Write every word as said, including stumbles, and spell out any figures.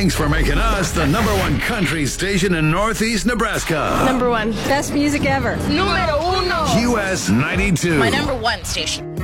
Thanks for making us the number one country station in Northeast Nebraska. Number one. Best music ever. Numero uno. U S ninety-two. My number one station.